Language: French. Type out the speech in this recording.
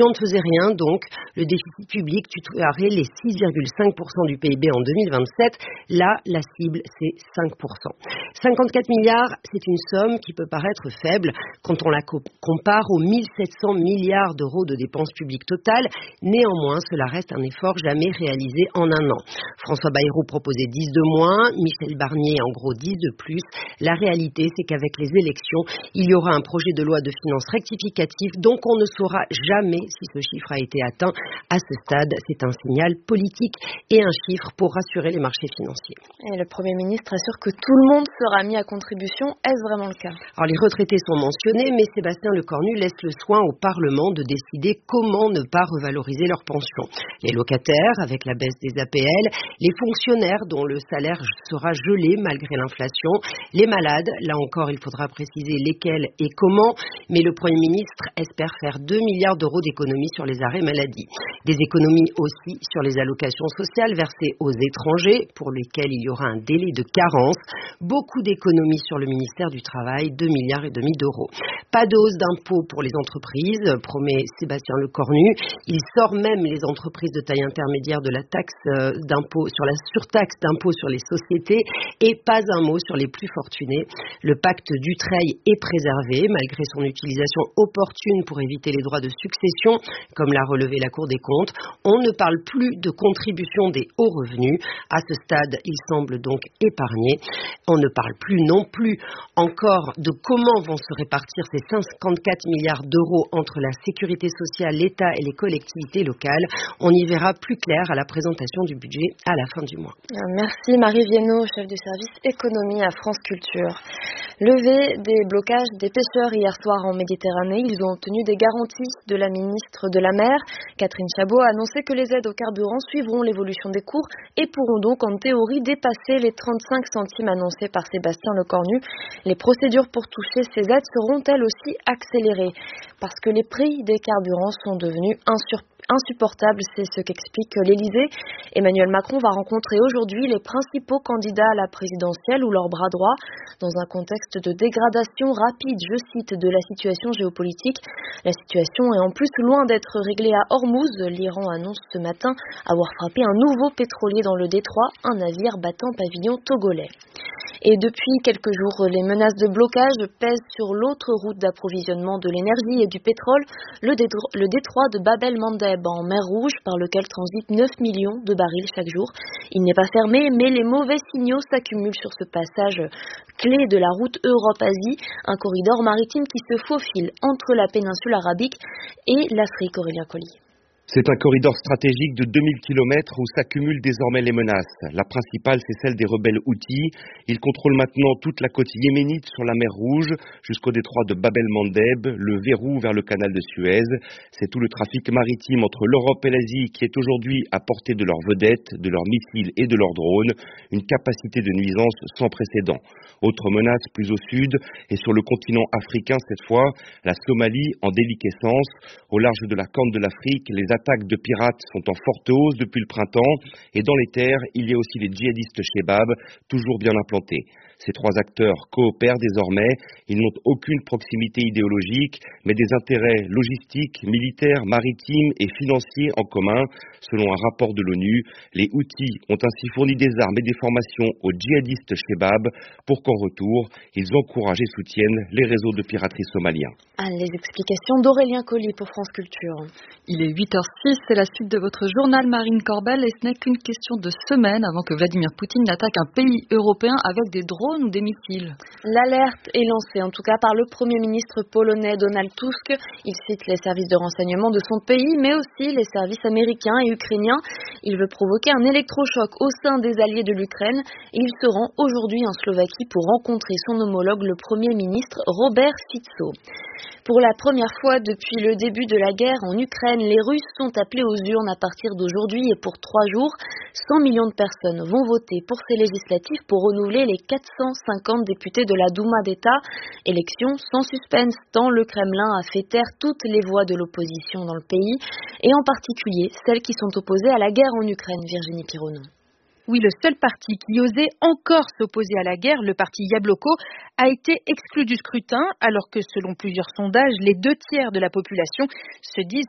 Si on ne faisait rien, donc, le déficit public tutoierait les 6,5% du PIB en 2027. Là, la cible, c'est 5%. 54 milliards, c'est une somme qui peut paraître faible quand on la compare aux 1700 milliards d'euros de dépenses publiques totales. Néanmoins, cela reste un effort jamais réalisé en un an. François Bayrou proposait 10 de moins, Michel Barnier en gros 10 de plus. La réalité, c'est qu'avec les élections, il y aura un projet de loi de finances rectificatif, donc on ne saura jamais si ce chiffre a été atteint. À ce stade, c'est un signal politique et un chiffre pour rassurer les marchés financiers. Et le Premier ministre assure que tout le monde sera mis à contribution. Est-ce vraiment le cas? Alors les retraités sont mentionnés, mais Sébastien Lecornu laisse le soin au Parlement de décider comment ne pas revaloriser leur pension. Les locataires, avec la baisse des APL, les fonctionnaires dont le salaire sera gelé malgré l'inflation, les malades, là encore il faudra préciser lesquels et comment, mais le Premier ministre espère faire 2 milliards d'euros d'économies sur les arrêts maladie. Des économies aussi sur les allocations sociales versées aux étrangers, pour lesquels il y aura un délai de carence. Beaucoup d'économies sur le ministère du Travail, 2,5 milliards d'euros. Pas de hausse d'impôts pour les entreprises, promet Sébastien Lecornu. Il sort même les entreprises de taille intermédiaire de la taxe d'impôt sur la surtaxe d'impôt sur les sociétés et pas un mot sur les plus fortunés. Le pacte Dutreil est préservé malgré son utilisation opportune pour éviter les droits de succession, comme l'a relevé la Cour des comptes. On ne parle plus de contribution des hauts revenus. À ce stade, il semble donc épargné. On ne parle plus non plus encore de comment vont se répartir ces 54 milliards d'euros entre la sécurité sociale, l'État et les collectivités locales. On y verra plus clair à la présentation du budget à la fin du mois. Merci Marie Viennot, chef du service économie à France Culture. Levée des blocages des pêcheurs hier soir en Méditerranée, ils ont obtenu des garanties de la ministre de la Mer. Catherine Chabot a annoncé que les aides au carburant suivront l'évolution des cours et pourront donc en théorie dépasser les 35 centimes annoncés par Sébastien Lecornu. Les procédures pour toucher ces aides seront elles aussi accélérées parce que les prix des carburants sont devenus insupportable, c'est ce qu'explique l'Élysée. Emmanuel Macron va rencontrer aujourd'hui les principaux candidats à la présidentielle ou leur bras droit dans un contexte de dégradation rapide, je cite, de la situation géopolitique. La situation est en plus loin d'être réglée à Hormuz. L'Iran annonce ce matin avoir frappé un nouveau pétrolier dans le détroit, un navire battant pavillon togolais. Et depuis quelques jours, les menaces de blocage pèsent sur l'autre route d'approvisionnement de l'énergie et du pétrole, le détroit de Bab el-Mandeb en mer Rouge, par lequel transitent 9 millions de barils chaque jour. Il n'est pas fermé, mais les mauvais signaux s'accumulent sur ce passage clé de la route Europe-Asie, un corridor maritime qui se faufile entre la péninsule arabique et l'Afrique, Aurélien Colli. C'est un corridor stratégique de 2000 km où s'accumulent désormais les menaces. La principale, c'est celle des rebelles Houthis. Ils contrôlent maintenant toute la côte yéménite sur la mer Rouge, jusqu'au détroit de Bab el-Mandeb, le verrou vers le canal de Suez. C'est tout le trafic maritime entre l'Europe et l'Asie qui est aujourd'hui à portée de leurs vedettes, de leurs missiles et de leurs drones. Une capacité de nuisance sans précédent. Autre menace plus au sud et sur le continent africain cette fois, la Somalie en déliquescence. Au large de la Corne de l'Afrique, les attaques de pirates sont en forte hausse depuis le printemps et dans les terres, il y a aussi les djihadistes Shebab, toujours bien implantés. Ces trois acteurs coopèrent désormais, ils n'ont aucune proximité idéologique, mais des intérêts logistiques, militaires, maritimes et financiers en commun. Selon un rapport de l'ONU, les Houthis ont ainsi fourni des armes et des formations aux djihadistes Shebab pour qu'en retour, ils encouragent et soutiennent les réseaux de piraterie somaliens. Les explications d'Aurélien Colli pour France Culture. Il est 8h06, c'est la suite de votre journal Marine Corbel et ce n'est qu'une question de semaine avant que Vladimir Poutine n'attaque un pays européen avec des drones ou des missiles. L'alerte est lancée en tout cas par le Premier ministre polonais Donald Tusk. Il cite les services de renseignement de son pays mais aussi les services américains et ukrainiens. Il veut provoquer un électrochoc au sein des alliés de l'Ukraine et il se rend aujourd'hui en Slovaquie pour rencontrer son homologue le Premier ministre Robert Fico. Pour la première fois depuis le début de la guerre en Ukraine, les Russes sont appelés aux urnes à partir d'aujourd'hui et pour 3 jours. 100 millions de personnes vont voter pour ces législatives pour renouveler les 450 députés de la Douma d'État. Élection sans suspense tant le Kremlin a fait taire toutes les voix de l'opposition dans le pays et en particulier celles qui sont opposées à la guerre en Ukraine, Virginie Pironon. Oui, le seul parti qui osait encore s'opposer à la guerre, le parti Yabloko, a été exclu du scrutin, alors que selon plusieurs sondages, les 2 tiers de la population se disent